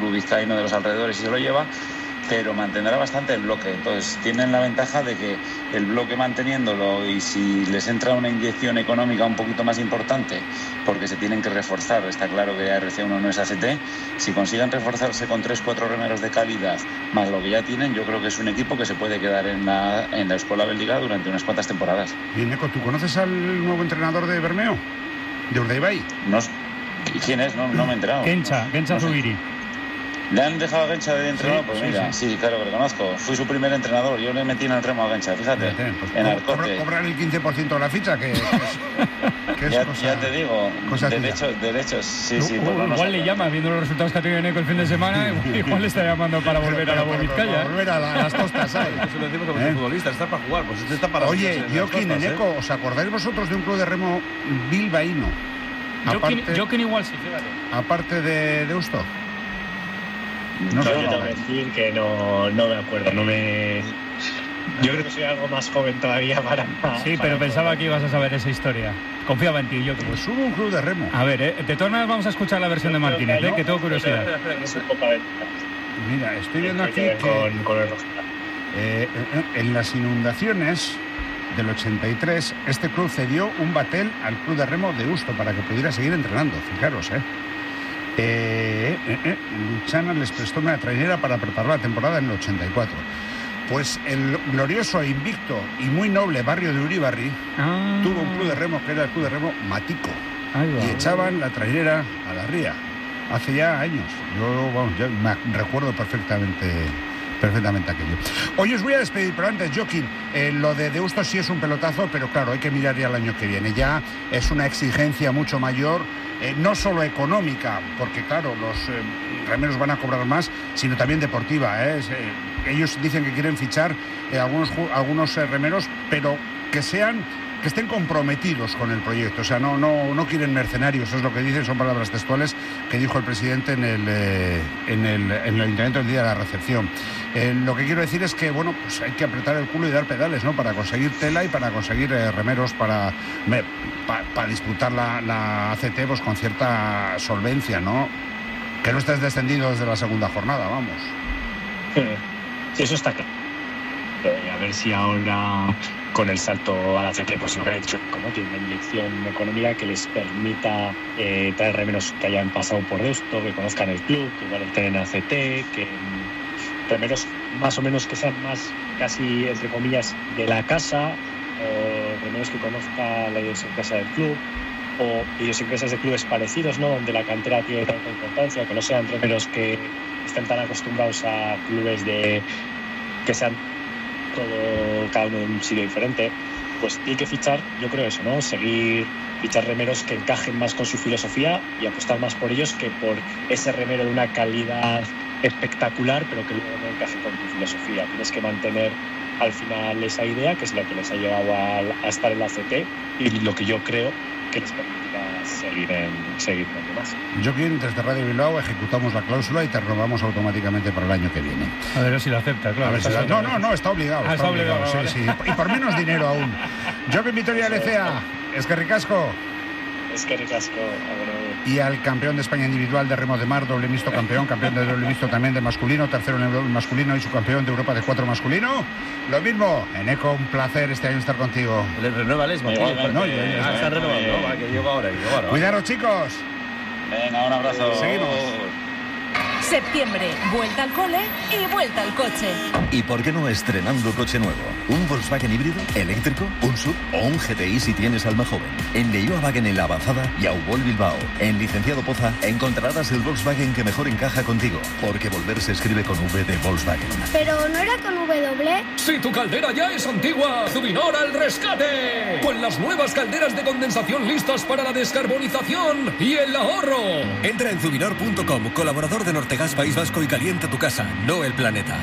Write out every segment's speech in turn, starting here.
club vizcaíno de los alrededores y se lo lleva, pero mantendrá bastante el bloque. Entonces tienen la ventaja de que el bloque manteniéndolo, y si les entra una inyección económica un poquito más importante, porque se tienen que reforzar, está claro que RC1 no es ACT, si consiguen reforzarse con 3-4 remeros de calidad más lo que ya tienen, yo creo que es un equipo que se puede quedar en la Escuela Bélgica durante unas cuantas temporadas. Bien, Neko, ¿tú conoces al nuevo entrenador de Bermeo? ¿De Urdaibai? No, ¿quién es? No me he enterado. Gencha Zubiri. ¿Le han dejado a Gencha de entrenador? Sí, pues sí, mira, sí, claro que lo conozco. Fui su primer entrenador. Yo le metí en el remo a Gencha, fíjate. Pues en Arcote. Cobrar el 15% de la ficha, que es ya te digo, derechos, sí. Igual le llama, viendo los resultados que ha tenido Neko el fin de semana, igual le está llamando para volver a la Vizcaya. Para volver a las tostas, ¿sabes? Eso lo decimos a muchos futbolistas, está para jugar, pues este está para... Oye, Joaquín, Neko, ¿os acordáis vosotros de un club de remo bilbaíno? Joaquín igual sí, fíjate. Aparte de Deusto. Yo tengo que decir que no me acuerdo, yo creo que soy algo más joven todavía para... Sí, pero pensaba que ibas a saber esa historia. Confiaba en ti, Joaquín. Pues hubo un club de remo. A ver, de todas maneras vamos a escuchar la versión de Martínez, que tengo curiosidad. Es un poco Mira, estoy viendo aquí que con el en las inundaciones del 83, este club cedió un batel al club de remo de Deusto para que pudiera seguir entrenando, fijaros, Luchana les prestó una trainera para preparar la temporada en el 84. Pues el glorioso, invicto y muy noble barrio de Uribarri tuvo un club de remo que era el club de remo Matico, y echaban la trainera a la ría hace ya años. Yo me recuerdo perfectamente aquello. Hoy os voy a despedir, pero antes, Joaquín, lo de Deusto sí es un pelotazo, pero claro, hay que mirar ya el año que viene. Ya es una exigencia mucho mayor, no solo económica, porque claro, los remeros van a cobrar más, sino también deportiva. Ellos dicen que quieren fichar algunos remeros, pero que estén comprometidos con el proyecto. O sea, no quieren mercenarios, eso es lo que dicen, son palabras textuales que dijo el presidente en el ayuntamiento el día de la recepción. Lo que quiero decir es que, bueno, pues hay que apretar el culo y dar pedales, ¿no? Para conseguir tela y para conseguir remeros para disputar la ACT pues, con cierta solvencia, ¿no? Que no estés descendido desde la segunda jornada, vamos. Sí, eso está claro. A ver si ahora, con el salto a la ACT, pues lo que he dicho, como tiene una inyección económica que les permita traer remeros que hayan pasado por Deusto, que conozcan el club, que igual estén en ACT, que remeros más o menos que sean más casi, entre comillas, de la casa, o remeros que conozcan la idiosincrasia del club, o idiosincrasias de clubes parecidos, ¿no? Donde la cantera tiene tanta importancia, que no sean remeros que estén tan acostumbrados a clubes que sean cada uno en un sitio diferente. Pues tiene que fichar, yo creo eso, ¿no? Fichar remeros que encajen más con su filosofía y apostar más por ellos que por ese remero de una calidad espectacular, pero que luego no encaje con tu filosofía. Tienes que mantener al final esa idea, que es lo que les ha llevado a estar en la ACT, y lo que yo creo que les permitirá seguir dando más. Joaquín, desde Radio Bilbao ejecutamos la cláusula y te renovamos automáticamente para el año que viene. A ver si lo acepta, claro. No, está obligado. Está obligado, sí, vale. Sí. Y por menos dinero aún. Joaquín Vitoria Lecea, eskerrik asko. Eskerrik asko. Y al campeón de España individual de remo de mar, doble mixto campeón de doble mixto también de masculino, tercero en el doble masculino y subcampeón de Europa de 4 masculino. Lo mismo, Eneco, un placer este año estar contigo. Renuévales, está renovando, que llego ahora. Cuidaros, chicos. Venga, un abrazo. Seguimos. Septiembre, vuelta al cole y vuelta al coche. ¿Y por qué no estrenando coche nuevo? ¿Un Volkswagen híbrido, eléctrico, un SUV o un GTI si tienes alma joven? En Leioa Wagen en La Avanzada y Aubol Bilbao. En Licenciado Poza encontrarás el Volkswagen que mejor encaja contigo, porque volver se escribe con V de Volkswagen. ¿Pero no era con W? Si tu caldera ya es antigua, Zubinor al rescate. Con las nuevas calderas de condensación listas para la descarbonización y el ahorro. Entra en zubinor.com, colaborador de Nortegas País Vasco, y calienta tu casa, no el planeta.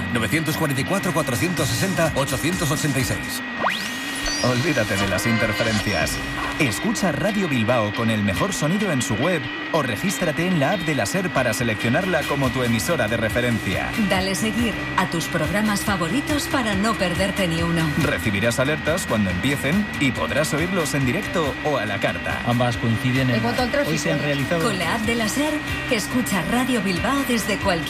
944-460-886. Olvídate de las interferencias. Escucha Radio Bilbao con el mejor sonido en su web o regístrate en la app de la SER para seleccionarla como tu emisora de referencia. Dale seguir a tus programas favoritos para no perderte ni uno. Recibirás alertas cuando empiecen y podrás oírlos en directo o a la carta. Ambas coinciden en... Hoy se han realizado... Con la app de la SER, escucha Radio Bilbao desde cualquier